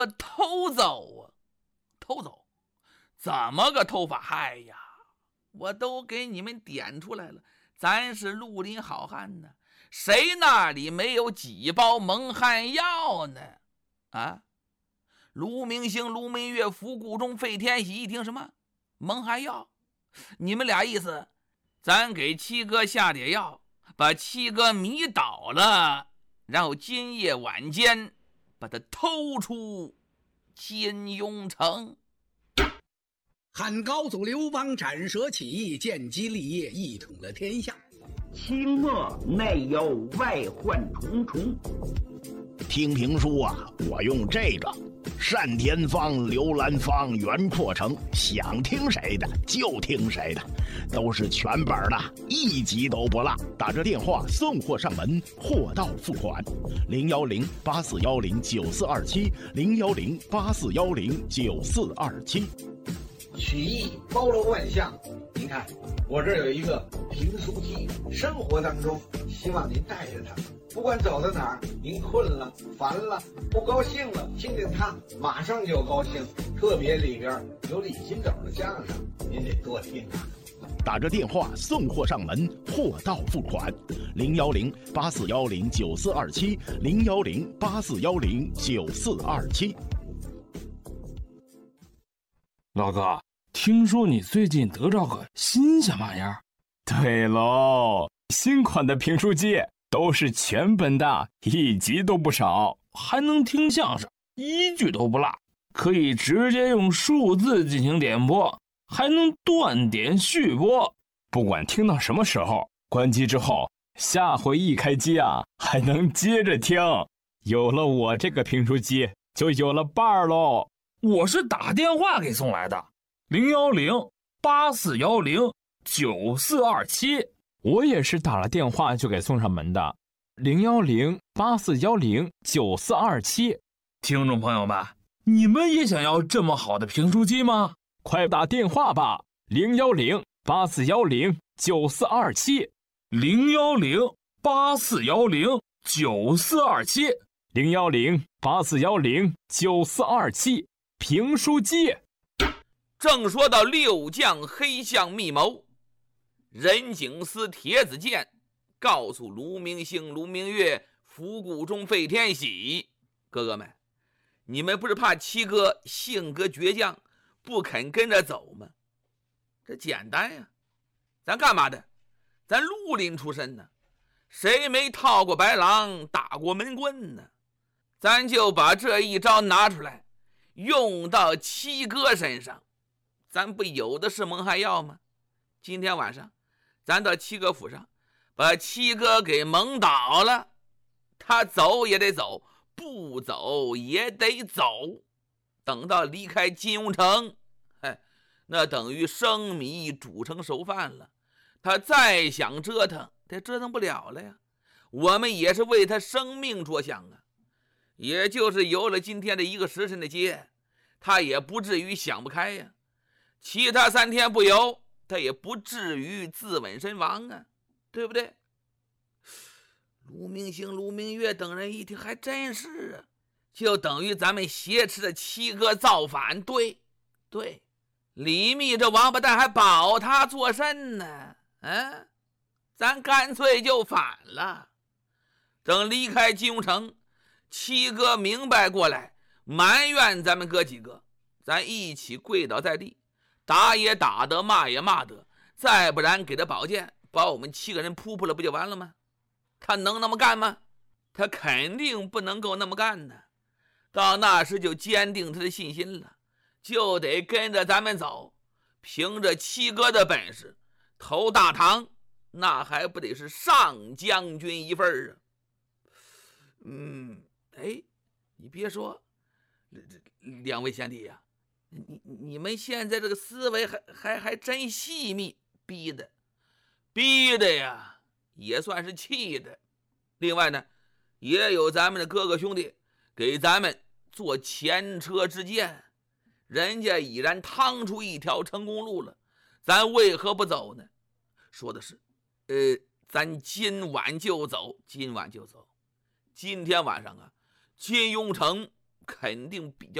偷走啊，偷走，怎么个偷法？嗨呀，我都给你们点出来了，咱是绿林好汉呢，谁那里没有几包蒙汗药呢？啊，卢明星、卢明月、福顾中、费天喜一听什么蒙汗药，你们俩意思，咱给七哥下点药，把七哥迷倒了，然后今夜晚间把他偷出金庸城。 汉高祖刘邦斩蛇起义，建基立业，一统了天下。 清末内忧外患重重。 听评书啊，我用这个单田芳、刘兰芳、袁阔成，想听谁的就听谁的，都是全本的，一集都不落。打这电话送货上门，货到付款。010-8410-9427，010-8410-9427。 曲艺包罗万象，您看我这儿有一个评书机，生活当中希望您带着它，不管走到哪儿，您困了、烦了、不高兴了，听听它，马上就高兴。特别里边有李金斗的相声，您得多听啊。 打着电话送货上门，货到付款。010-8410-9427，010-8410-9427。 老哥，听说你最近得着个新鲜玩意儿？ 对喽，新款的评书机都是全本的，一集都不少， 还能听相声，一句都不落，可以直接用数字进行点播，还能断点续播。 不管听到什么时候，关机之后，下回一开机啊，还能接着听。有了我这个评书机，就有了伴儿喽。 我是打电话给送来的，010-8410-9427。 我也是打了电话就给送上门的，010-8410-9427。 听众朋友们，你们也想要这么好的评书机吗？ 快打电话吧，010-8410-9427。 010-8410-9427。 010-8410-9427。评书机。 正说到六将黑象密谋，任景思、铁子健告诉卢明星、卢明月、福顾中、费天喜，哥哥们，你们不是怕七哥性格倔强，不肯跟着走吗？这简单呀，咱干嘛的？咱绿林出身呢，谁没套过白狼，打过闷棍呢？咱就把这一招拿出来，用到七哥身上。咱不有的是蒙汗药吗？今天晚上咱到七哥府上，把七哥给蒙倒了，他走也得走，不走也得走。等到离开金庸城，那等于生米煮成熟饭了。他再想折腾，他折腾不了了呀。我们也是为他生命着想啊。也就是游了今天的一个时辰的街，他也不至于想不开呀。其他3天不游，他也不至于自刎身亡啊，对不对？卢明星、卢明月等人一听，还真是啊，就等于咱们挟持着七哥造反。对，李密这王八蛋还保他作甚呢？咱干脆就反了。等离开金庸城，七哥明白过来，埋怨咱们哥几个，咱一起跪倒在地，打也打得，骂也骂得，再不然给他宝剑，把我们7个人扑扑了，不就完了吗？他能那么干吗？他肯定不能够那么干呢。到那时就坚定他的信心了，就得跟着咱们走。凭着七哥的本事，投大唐那还不得是上将军一份啊？你别说，两位贤弟呀，你们现在这个思维还真细密，逼的呀，也算是气的。另外呢，也有咱们的哥哥兄弟给咱们做前车之鉴，人家已然趟出一条成功路了，咱为何不走呢？说的是咱今晚就走。今天晚上啊，金庸城肯定比较